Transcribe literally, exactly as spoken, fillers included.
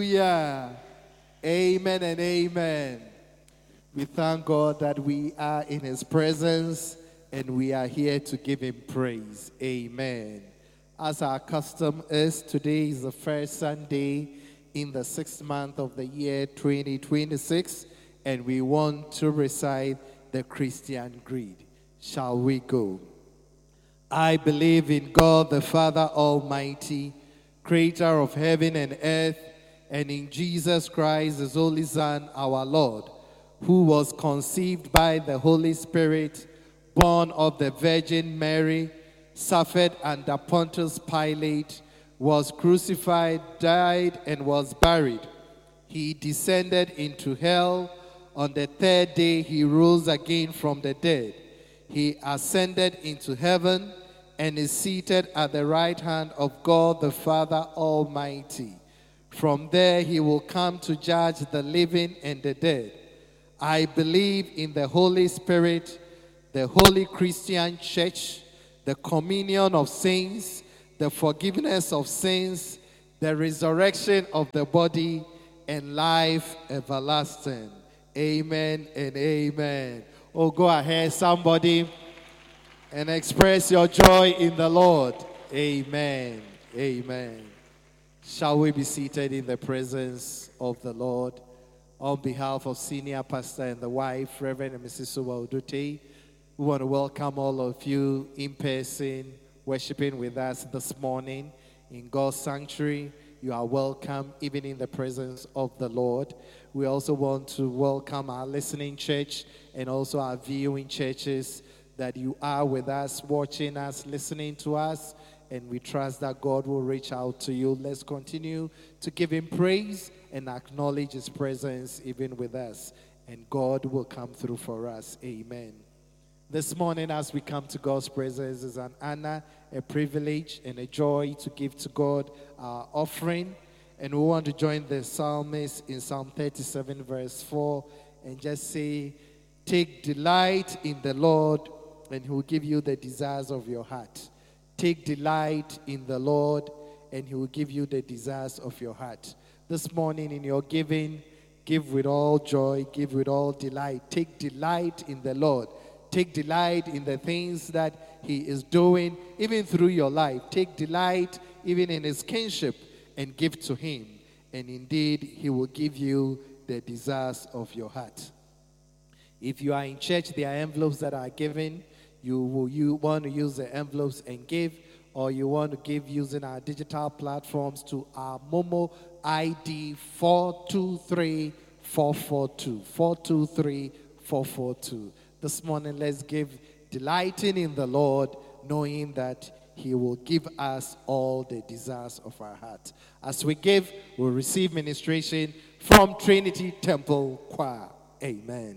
Hallelujah. Amen and amen. We thank God that we are in his presence and we are here to give him praise. Amen. As our custom is, today is the first Sunday in the sixth month of the year twenty twenty-six, and we want to recite the Christian Creed. Shall we go? I believe in God the Father Almighty, creator of heaven and earth, and in Jesus Christ, his only Son, our Lord, who was conceived by the Holy Spirit, born of the Virgin Mary, suffered under Pontius Pilate, was crucified, died, and was buried. He descended into hell. On the third day, he rose again from the dead. He ascended into heaven and is seated at the right hand of God the Father Almighty. From there, he will come to judge the living and the dead. I believe in the Holy Spirit, the holy Christian church, the communion of saints, the forgiveness of sins, the resurrection of the body, and life everlasting. Amen and amen. Oh, go ahead, somebody, and express your joy in the Lord. Amen. Amen. Shall we be seated in the presence of the Lord? On behalf of Senior Pastor and the wife, Reverend and Missus Suwa Udute, we want to welcome all of you in person, worshiping with us this morning in God's sanctuary. You are welcome even in the presence of the Lord. We also want to welcome our listening church and also our viewing churches, that you are with us, watching us, listening to us, and we trust that God will reach out to you. Let's continue to give him praise and acknowledge his presence even with us, and God will come through for us. Amen. This morning, as we come to God's presence, is an honor, a privilege, and a joy to give to God our offering. And we want to join the psalmist in Psalm thirty-seven, verse four, and just say, take delight in the Lord, and he will give you the desires of your heart. Take delight in the Lord, and he will give you the desires of your heart. This morning in your giving, give with all joy, give with all delight. Take delight in the Lord. Take delight in the things that he is doing, even through your life. Take delight even in his kinship and give to him. And indeed, he will give you the desires of your heart. If you are in church, there are envelopes that are given. You will you want to use the envelopes and give, or you want to give using our digital platforms to our Momo I D four two three four four two. four two three four four two. This morning, let's give delighting in the Lord, knowing that he will give us all the desires of our heart. As we give, we'll receive ministration from Trinity Temple Choir. Amen.